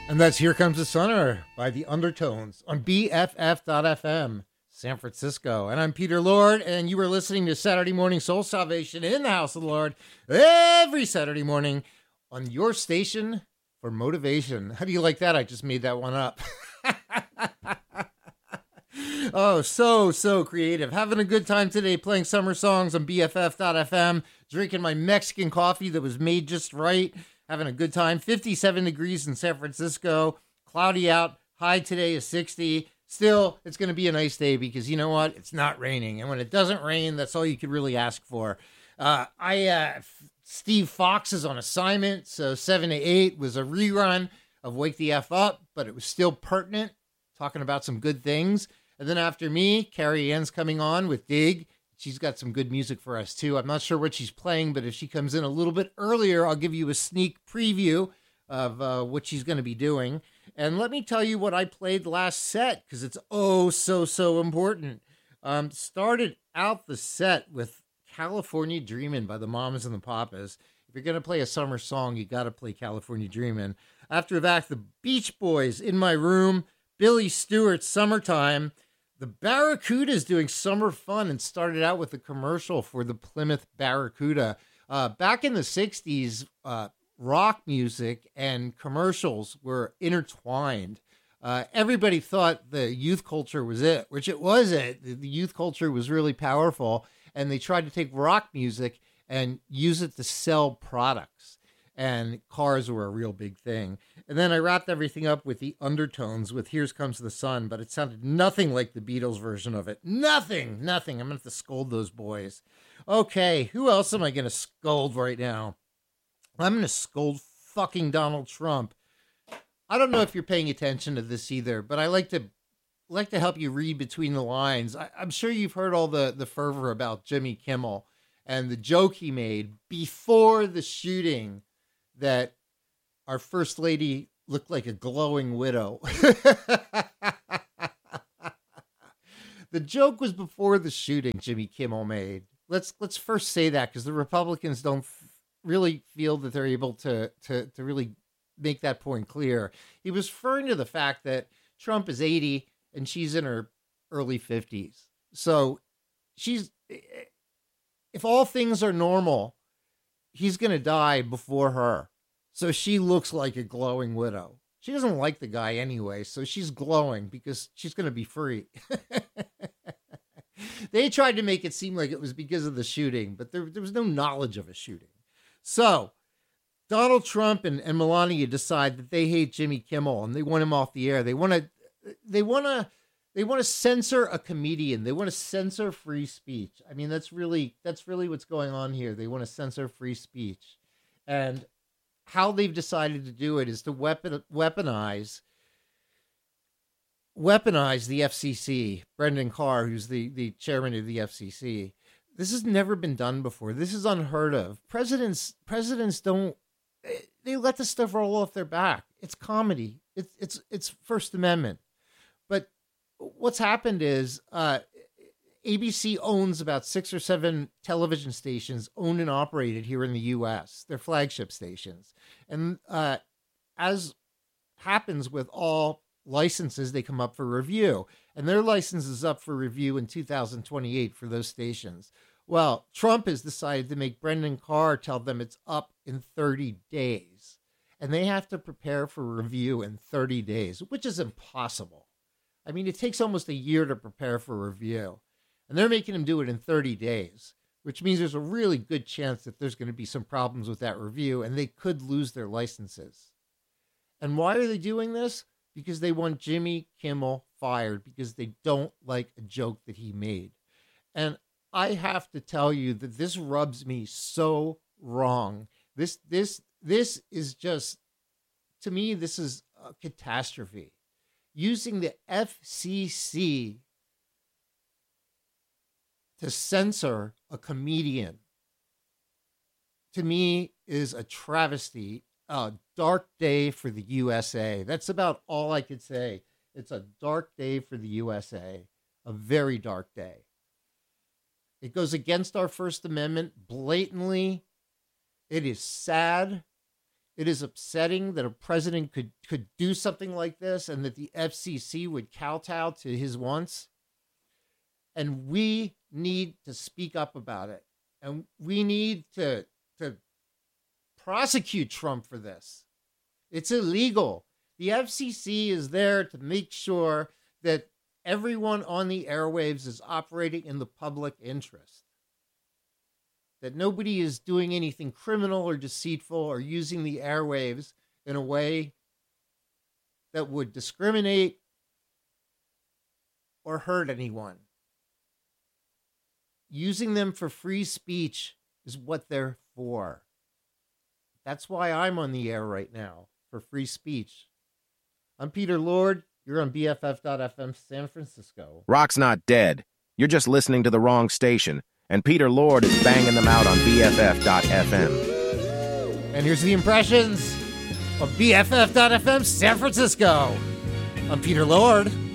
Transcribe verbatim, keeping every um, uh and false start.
And that's Here Comes the Sunner by the Undertones on B F F dot F M, San Francisco. And I'm Peter Lord, and you are listening to Saturday Morning Soul Salvation in the House of the Lord every Saturday morning on your station for motivation. How do you like that? I just made that one up. Oh, so, so creative. Having a good time today playing summer songs on B F F dot F M, drinking my Mexican coffee that was made just right. Having a good time. fifty-seven degrees in San Francisco. Cloudy out. High today is sixty. Still, it's going to be a nice day because you know what? It's not raining. And when it doesn't rain, that's all you could really ask for. Uh, I uh, Steve Fox is on assignment. So seven to eight was a rerun of Wake the F Up, but it was still pertinent, talking about some good things. And then after me, Carrie Ann's coming on with Dig. She's got some good music for us, too. I'm not sure what she's playing, but if she comes in a little bit earlier, I'll give you a sneak preview of uh, what she's going to be doing. And let me tell you what I played last set, because it's oh so, so important. Um, started out the set with California Dreamin' by the Mamas and the Papas. If you're going to play a summer song, you got to play California Dreamin'. After that, the Beach Boys, In My Room, Billy Stewart's Summertime. The Barracudas doing summer fun and started out with a commercial for the Plymouth Barracuda. Uh, back in the sixties, uh, rock music and commercials were intertwined. Uh, everybody thought the youth culture was it, which it was it. The youth culture was really powerful, and they tried to take rock music and use it to sell products. And cars were a real big thing. And then I wrapped everything up with the Undertones with Here Comes the Sun, but it sounded nothing like the Beatles version of it. Nothing, nothing. I'm going to have to scold those boys. Okay, who else am I going to scold right now? I'm going to scold fucking Donald Trump. I don't know if you're paying attention to this either, but I like to like to help you read between the lines. I, I'm sure you've heard all the, the fervor about Jimmy Kimmel and the joke he made before the shooting that our first lady looked like a glowing widow. The joke was before the shooting Jimmy Kimmel made. Let's let's first say that, because the Republicans don't f- really feel that they're able to, to, to really make that point clear. He was referring to the fact that Trump is eighty and she's in her early fifties. So she's, if all things are normal, he's going to die before her. So she looks like a glowing widow. She doesn't like the guy anyway, so she's glowing because she's going to be free. They tried to make it seem like it was because of the shooting, but there, there was no knowledge of a shooting. So Donald Trump and, and Melania decide that they hate Jimmy Kimmel and they want him off the air. They want to, they want to, they want to censor a comedian. They want to censor free speech. I mean, that's really, that's really what's going on here. They want to censor free speech. And how they've decided to do it is to weapon, weaponize, weaponize the F C C. Brendan Carr, who's the, the chairman of the F C C. This has never been done before. This is unheard of. Presidents, presidents don't, they let this stuff roll off their back. It's comedy. It's, it's, it's First Amendment. But what's happened is, uh, A B C owns about six or seven television stations owned and operated here in the U S. They're flagship stations. And uh, as happens with all licenses, they come up for review. And their license is up for review in two thousand twenty-eight for those stations. Well, Trump has decided to make Brendan Carr tell them it's up in thirty days. And they have to prepare for review in thirty days, which is impossible. I mean, it takes almost a year to prepare for review. And they're making him do it in thirty days, which means there's a really good chance that there's going to be some problems with that review and they could lose their licenses. And why are they doing this? Because they want Jimmy Kimmel fired because they don't like a joke that he made. And I have to tell you that this rubs me so wrong. This, this, this is just, to me, this is a catastrophe. Using the F C C to censor a comedian, to me, is a travesty, a dark day for the U S A. That's about all I could say. It's a dark day for the U S A, a very dark day. It goes against our First Amendment blatantly. It is sad. It is upsetting that a president could, could do something like this and that the F C C would kowtow to his wants. And we need to speak up about it. And we need to, to prosecute Trump for this. It's illegal. The F C C is there to make sure that everyone on the airwaves is operating in the public interest. That nobody is doing anything criminal or deceitful or using the airwaves in a way that would discriminate or hurt anyone. Using them for free speech is what they're for. That's why I'm on the air right now, for free speech. I'm Peter Lord. You're on B F F dot F M San Francisco. Rock's not dead. You're just listening to the wrong station. And Peter Lord is banging them out on B F F dot F M. And here's the impressions of B F F dot F M San Francisco. I'm Peter Lord.